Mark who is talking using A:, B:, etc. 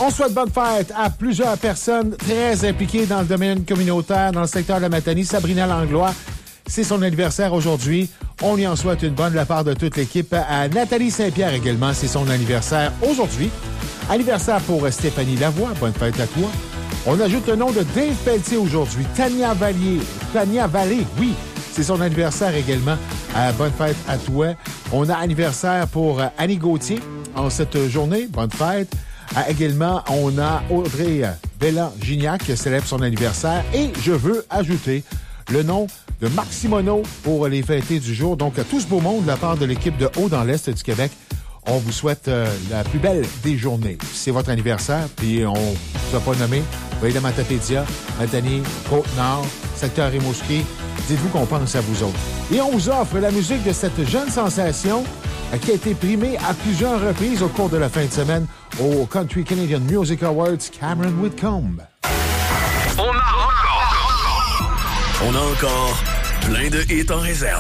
A: On souhaite bonne fête à plusieurs personnes très impliquées dans le domaine communautaire, dans le secteur de la Matanie. Sabrina Langlois, c'est son anniversaire aujourd'hui. On lui en souhaite une bonne de la part de toute l'équipe. À Nathalie Saint-Pierre également, c'est son anniversaire aujourd'hui. Anniversaire pour Stéphanie Lavoie, bonne fête à toi. On ajoute le nom de Dave Pelletier aujourd'hui. Tania Vallée, oui, c'est son anniversaire également. Bonne fête à toi. On a anniversaire pour Annie Gauthier en cette journée. Bonne fête. Également, on a Audrey Bellan-Gignac qui célèbre son anniversaire. Et je veux ajouter le nom de Marc Simoneau pour les fêtés du jour. Donc, à tout ce beau monde de la part de l'équipe de Haut dans l'Est du Québec, on vous souhaite la plus belle des journées. C'est votre anniversaire, puis on ne vous a pas nommé. Voyez la Matapédia, Matanie, Côte-Nord, secteur Rimouski. Dites-vous qu'on pense à vous autres. Et on vous offre la musique de cette jeune sensation qui a été primée à plusieurs reprises au cours de la fin de semaine au Country Canadian Music Awards, Cameron Whitcomb.
B: On a encore plein de hits en réserve.